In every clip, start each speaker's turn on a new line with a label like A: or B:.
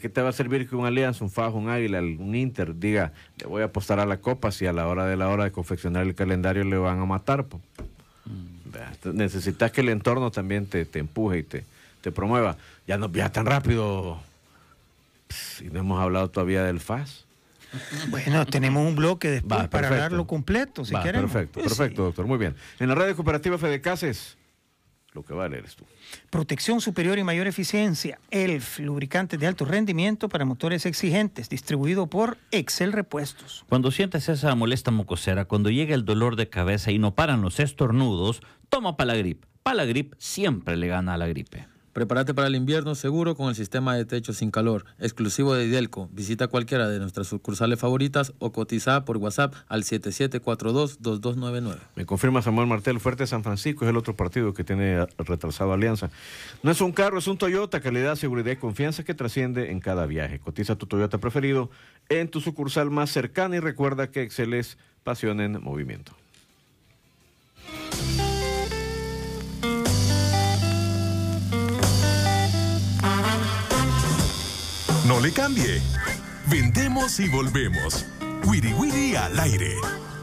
A: qué te va a servir que un Alianza, un Fajo, un Águila, un Inter diga, le voy a apostar a la Copa si a la hora de confeccionar el calendario le van a matar? Necesitas que el entorno también te empuje y te promueva. Ya no viaja tan rápido. Y no hemos hablado todavía del FAS.
B: Bueno, tenemos un bloque después para hablarlo completo, si queremos.
A: Perfecto, doctor, muy bien. En la radio cooperativa Fedecases, lo que vale eres tú.
B: Protección superior y mayor eficiencia. ELF, lubricantes de alto rendimiento para motores exigentes, distribuido por Excel Repuestos.
C: Cuando sientes esa molesta mocosera, cuando llega el dolor de cabeza y no paran los estornudos, toma Palagrip. Palagrip siempre le gana a la gripe.
D: Prepárate para el invierno seguro con el sistema de techo sin calor, exclusivo de Idelco. Visita cualquiera de nuestras sucursales favoritas o cotiza por WhatsApp al 7742-2299.
A: Me confirma Samuel Martel, Fuerte San Francisco es el otro partido que tiene retrasado Alianza. No es un carro, es un Toyota, calidad, seguridad y confianza que trasciende en cada viaje. Cotiza tu Toyota preferido en tu sucursal más cercana y recuerda que Excel es pasión en movimiento.
E: No le cambie. Vendemos y volvemos. Wiri Wiri al aire.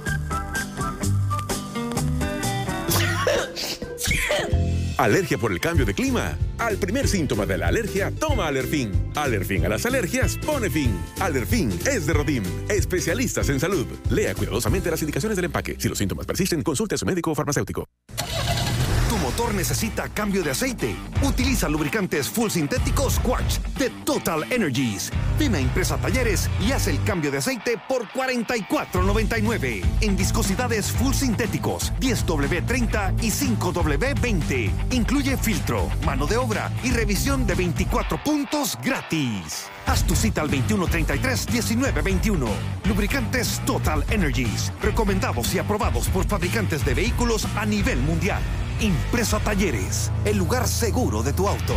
E: ¿Alergia por el cambio de clima? Al primer síntoma de la alergia, toma Alerfin. Alerfin a las alergias pone fin. Alerfin es de Rodim, especialistas en salud. Lea cuidadosamente las indicaciones del empaque. Si los síntomas persisten, consulte a su médico o farmacéutico.
F: ¿Tu motor necesita cambio de aceite? Utiliza lubricantes full sintéticos Quartz de Total Energies. Ven a Impresa Talleres y haz el cambio de aceite por $44.99. En viscosidades full sintéticos 10W30 y 5W20. Incluye filtro, mano de obra y revisión de 24 puntos gratis. Haz tu cita al 2133-1921. Lubricantes Total Energies. Recomendados y aprobados por fabricantes de vehículos a nivel mundial. Impresa Talleres, el lugar seguro de tu auto.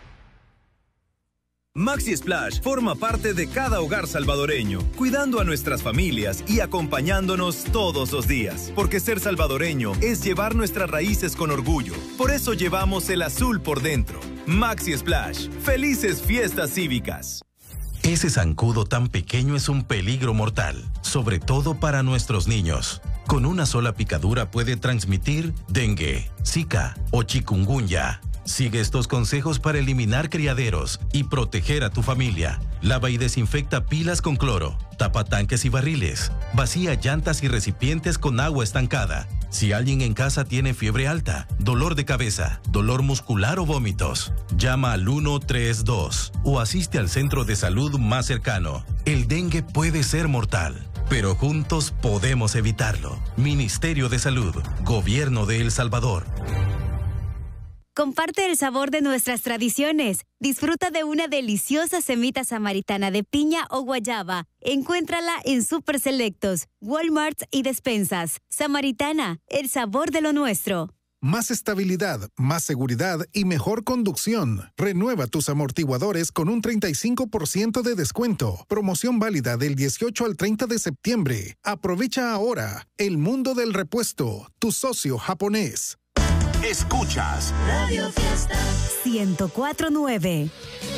G: Maxi Splash forma parte de cada hogar salvadoreño, cuidando a nuestras familias y acompañándonos todos los días. Porque ser salvadoreño es llevar nuestras raíces con orgullo. Por eso llevamos el azul por dentro. Maxi Splash. Felices fiestas cívicas.
H: Ese zancudo tan pequeño es un peligro mortal, sobre todo para nuestros niños. Con una sola picadura puede transmitir dengue, zika o chikungunya. Sigue estos consejos para eliminar criaderos y proteger a tu familia. Lava y desinfecta pilas con cloro. Tapa tanques y barriles. Vacía llantas y recipientes con agua estancada. Si alguien en casa tiene fiebre alta, dolor de cabeza, dolor muscular o vómitos, llama al 132 o asiste al centro de salud más cercano. El dengue puede ser mortal, pero juntos podemos evitarlo. Ministerio de Salud, Gobierno de El Salvador.
I: Comparte el sabor de nuestras tradiciones. Disfruta de una deliciosa semita samaritana de piña o guayaba. Encuéntrala en Super Selectos, Walmart y despensas. Samaritana, el sabor de lo nuestro.
J: Más estabilidad, más seguridad y mejor conducción. Renueva tus amortiguadores con un 35% de descuento. Promoción válida del 18 al 30 de septiembre. Aprovecha ahora. El mundo del repuesto. Tu socio japonés.
E: Escuchas
I: Radio Fiesta 104.9.